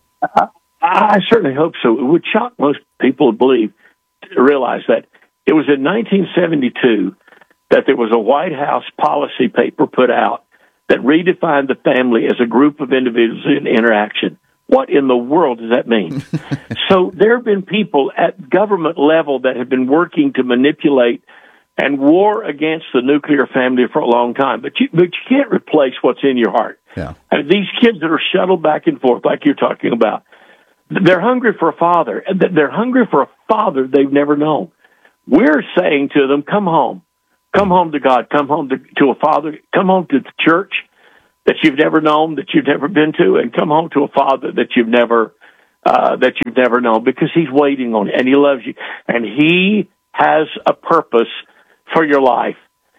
I certainly hope so. It would shock most people to realize that it was in 1972 that there was a White House policy paper put out that redefined the family as a group of individuals in interaction. What in the world does that mean? So there have been people at government level that have been working to manipulate and war against the nuclear family for a long time. But you can't replace what's in your heart. Yeah. I mean, these kids that are shuttled back and forth, like you're talking about, they're hungry for a father. They're hungry for a father they've never known. We're saying to them, come home. Come home to God. Come home to a father. Come home to the church that you've never known, that you've never been to, and come home to a father that you've never known, because he's waiting on you and he loves you and he has a purpose for your life.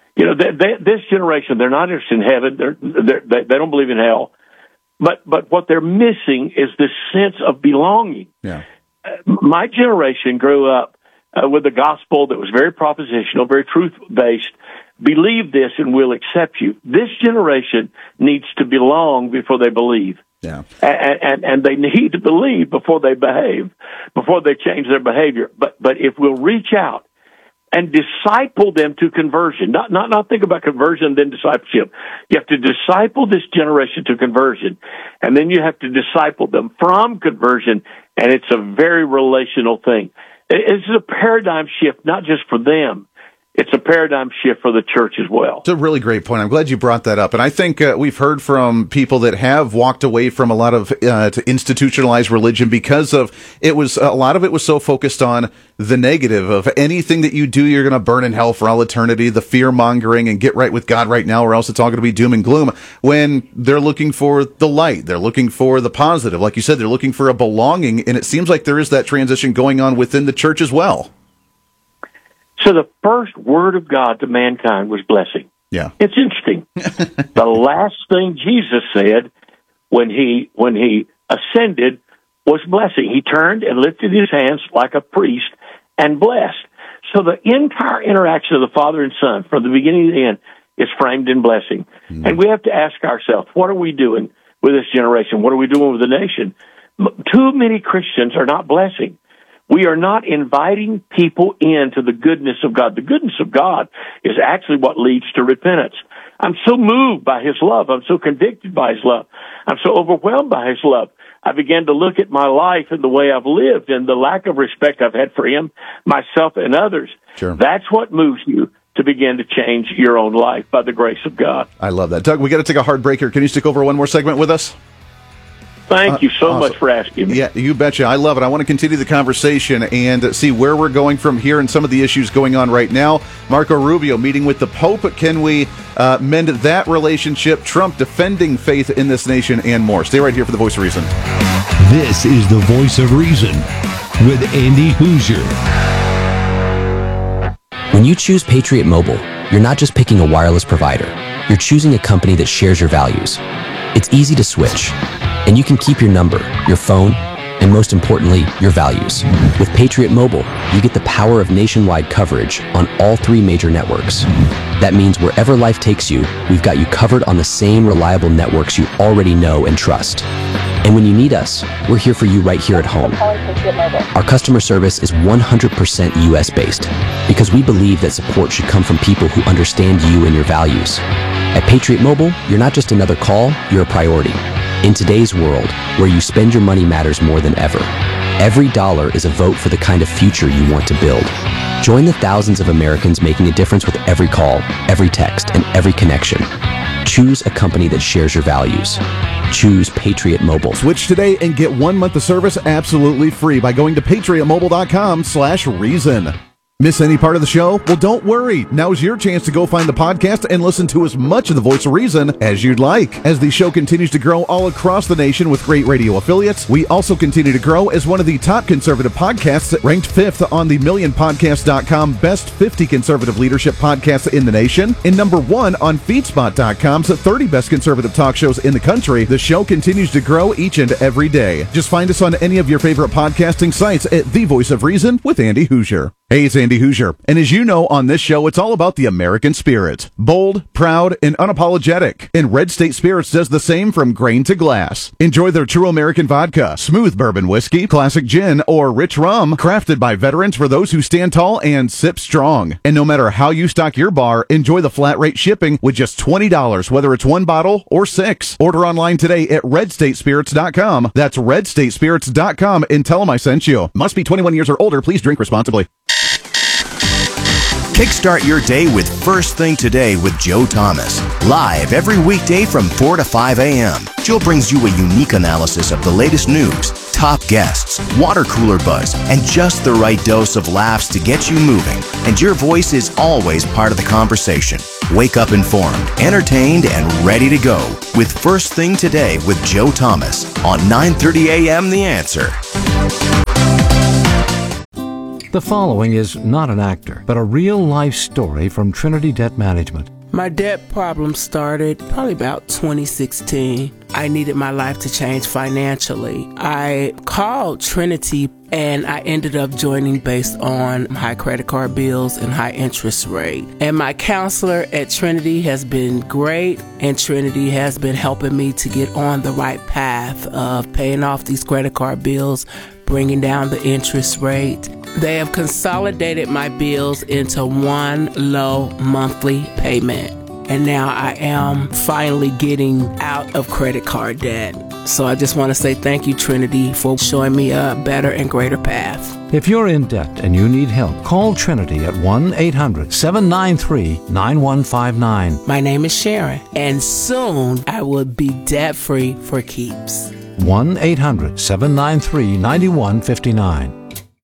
This generation, they're not interested in heaven. They don't believe in hell. But what they're missing is this sense of belonging. Yeah. My generation grew up with a gospel that was very propositional, very truth-based. Believe this and we'll accept you. This generation needs to belong before they believe. Yeah. And they need to believe before they behave, before they change their behavior. But if we'll reach out and disciple them to conversion, not think about conversion, then discipleship. You have to disciple this generation to conversion, and then you have to disciple them from conversion, and it's a very relational thing. It's a paradigm shift, not just for them. It's a paradigm shift for the church as well. It's a really great point. I'm glad you brought that up. And I think we've heard from people that have walked away from a lot of to institutionalized religion because of a lot of it was so focused on the negative of anything that you do, you're going to burn in hell for all eternity, the fear mongering and get right with God right now, or else it's all going to be doom and gloom, when they're looking for the light. They're looking for the positive. Like you said, they're looking for a belonging. And it seems like there is that transition going on within the church as well. So the first word of God to mankind was blessing. Yeah. It's interesting. The last thing Jesus said when he ascended was blessing. He turned and lifted his hands like a priest and blessed. So the entire interaction of the Father and Son from the beginning to the end is framed in blessing. Mm. And we have to ask ourselves, what are we doing with this generation? What are we doing with the nation? Too many Christians are not blessing. We are not inviting people into the goodness of God. The goodness of God is actually what leads to repentance. I'm so moved by his love. I'm so convicted by his love. I'm so overwhelmed by his love. I began to look at my life and the way I've lived and the lack of respect I've had for him, myself, and others. Sure. That's what moves you to begin to change your own life by the grace of God. I love that. Doug, we got to take a hard break here. Can you stick over one more segment with us? Thank you so much for asking me. Yeah, you betcha. I love it. I want to continue the conversation and see where we're going from here and some of the issues going on right now. Marco Rubio meeting with the Pope. Can we mend that relationship? Trump defending faith in this nation and more. Stay right here for the Voice of Reason. This is the Voice of Reason with Andy Hoosier. When you choose Patriot Mobile, you're not just picking a wireless provider. You're choosing a company that shares your values. It's easy to switch, and you can keep your number, your phone, and most importantly, your values. With Patriot Mobile, you get the power of nationwide coverage on all 3 major networks. That means wherever life takes you, we've got you covered on the same reliable networks you already know and trust. And when you need us, we're here for you right here at home. Our customer service is 100% US-based because we believe that support should come from people who understand you and your values. At Patriot Mobile, you're not just another call, you're a priority. In today's world, where you spend your money matters more than ever, every dollar is a vote for the kind of future you want to build. Join the thousands of Americans making a difference with every call, every text, and every connection. Choose a company that shares your values. Choose Patriot Mobile. Switch today and get 1 month of service absolutely free by going to patriotmobile.com/reason. Miss any part of the show? Well, don't worry. Now's your chance to go find the podcast and listen to as much of the Voice of Reason as you'd like. As the show continues to grow all across the nation with great radio affiliates, we also continue to grow as one of the top conservative podcasts, ranked 5th on the MillionPodcast.com Best 50 Conservative Leadership Podcasts in the nation, and number 1 on FeedSpot.com's 30 Best Conservative Talk Shows in the country. The show continues to grow each and every day. Just find us on any of your favorite podcasting sites at The Voice of Reason with Andy Hoosier. Hey, it's Andy Hoosier, and as you know, on this show, it's all about the American spirit. Bold, proud, and unapologetic. And Red State Spirits does the same from grain to glass. Enjoy their true American vodka, smooth bourbon whiskey, classic gin, or rich rum, crafted by veterans for those who stand tall and sip strong. And no matter how you stock your bar, enjoy the flat rate shipping with just $20, whether it's 1 bottle or 6. Order online today at redstatespirits.com. That's redstatespirits.com, and tell them I sent you. Must be 21 years or older. Please drink responsibly. Kickstart your day with First Thing Today with Joe Thomas. Live every weekday from 4 to 5 a.m. Joe brings you a unique analysis of the latest news, top guests, water cooler buzz, and just the right dose of laughs to get you moving. And your voice is always part of the conversation. Wake up informed, entertained, and ready to go with First Thing Today with Joe Thomas on 9:30 a.m. The Answer. The following is not an actor, but a real-life story from Trinity Debt Management. My debt problem started probably about 2016. I needed my life to change financially. I called Trinity and I ended up joining based on high credit card bills and high interest rate. And my counselor at Trinity has been great, and Trinity has been helping me to get on the right path of paying off these credit card bills, bringing down the interest rate. They have consolidated my bills into one low monthly payment. And now I am finally getting out of credit card debt. So I just want to say thank you, Trinity, for showing me a better and greater path. If you're in debt and you need help, call Trinity at 1-800-793-9159. My name is Sharon, and soon I will be debt-free for keeps. 1-800-793-9159.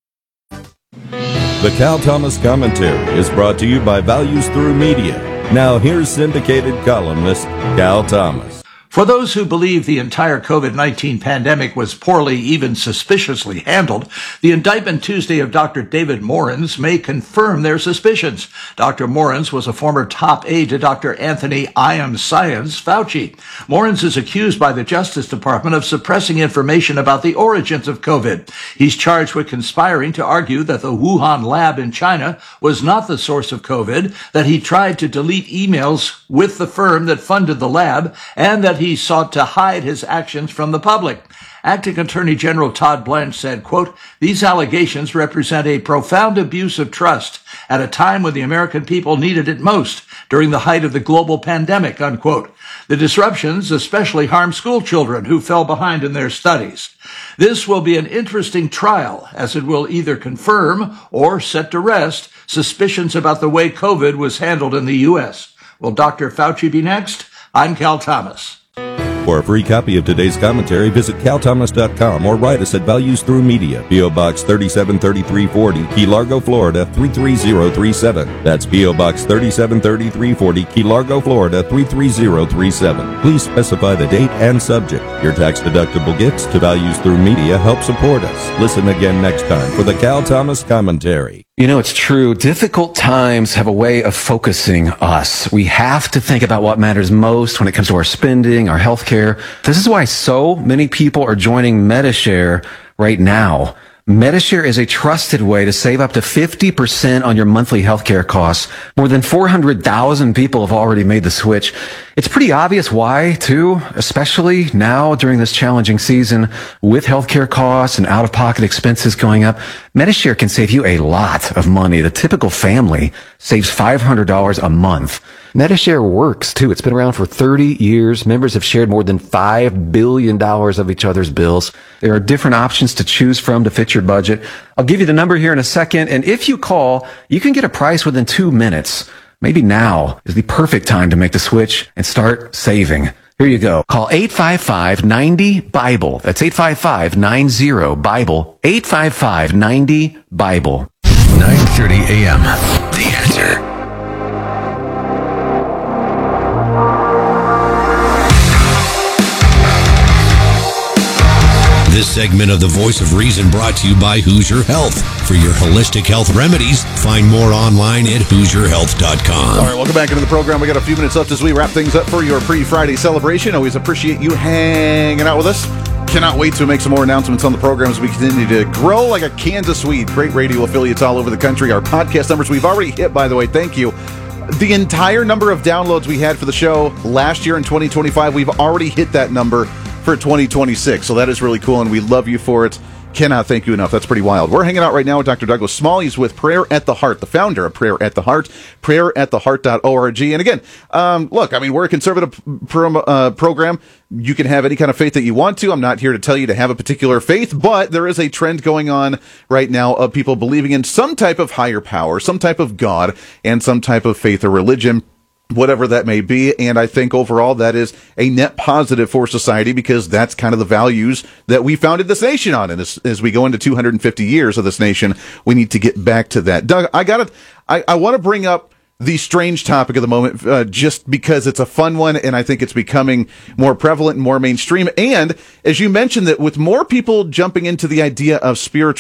The Cal Thomas Commentary is brought to you by Values Through Media. Now here's syndicated columnist Cal Thomas. For those who believe the entire COVID-19 pandemic was poorly, even suspiciously handled, the indictment Tuesday of Dr. David Morens may confirm their suspicions. Dr. Morens was a former top aide to Dr. Anthony "I Am Science" Fauci. Morens is accused by the Justice Department of suppressing information about the origins of COVID. He's charged with conspiring to argue that the Wuhan lab in China was not the source of COVID, that he tried to delete emails with the firm that funded the lab, and that he sought to hide his actions from the public. Acting Attorney General Todd Blanche said, quote, "These allegations represent a profound abuse of trust at a time when the American people needed it most, during the height of the global pandemic," unquote. The disruptions especially harm school children who fell behind in their studies. This will be an interesting trial, as it will either confirm or set to rest suspicions about the way COVID was handled in the U.S. Will Dr. Fauci be next? I'm Cal Thomas. For a free copy of today's commentary, visit calthomas.com or write us at Values Through Media, P.O. Box 373340, Key Largo, Florida 33037. That's P.O. Box 373340, Key Largo, Florida 33037. Please specify the date and subject. Your tax-deductible gifts to Values Through Media help support us. Listen again next time for the Cal Thomas Commentary. You know, it's true. Difficult times have a way of focusing us. We have to think about what matters most when it comes to our spending, our healthcare. This is why so many people are joining Medi-Share right now. Medi-Share is a trusted way to save up to 50% on your monthly healthcare costs. More than 400,000 people have already made the switch. It's pretty obvious why, too, especially now during this challenging season with healthcare costs and out-of-pocket expenses going up. Medi-Share can save you a lot of money. The typical family saves $500 a month. Medi-Share works, too. It's been around for 30 years. Members have shared more than $5 billion of each other's bills. There are different options to choose from to fit your budget. I'll give you the number here in a second, and if you call, you can get a price within 2 minutes. Maybe now is the perfect time to make the switch and start saving. Here you go. Call 855-90-BIBLE. That's 855-90-BIBLE. 855-90-BIBLE. 9:30 a.m. The Answer. This segment of The Voice of Reason brought to you by Hoosier Health. For your holistic health remedies, find more online at HoosierHealth.com. All right, welcome back into the program. We got a few minutes left as we wrap things up for your pre-Friday celebration. Always appreciate you hanging out with us. Cannot wait to make some more announcements on the program as we continue to grow like a Kansas weed. Great radio affiliates all over the country. Our podcast numbers we've already hit, by the way. Thank you. The entire number of downloads we had for the show last year in 2025, we've already hit that number for 2026. So that is really cool, and we love you for it. Cannot thank you enough. That's pretty wild. We're hanging out right now with Dr. Douglas Small. He's with Prayer at the Heart, the founder of Prayer at the Heart, prayerattheheart.org. And again, look, I mean, we're a conservative program. You can have any kind of faith that you want to. I'm not here to tell you to have a particular faith, but there is a trend going on right now of people believing in some type of higher power, some type of God, and some type of faith or religion, whatever that may be. And I think overall that is a net positive for society, because that's kind of the values that we founded this nation on. And as we go into 250 years of this nation, we need to get back to that. Doug, I want to bring up the strange topic of the moment, just because it's a fun one, and I think it's becoming more prevalent and more mainstream. And as you mentioned, that with more people jumping into the idea of spiritual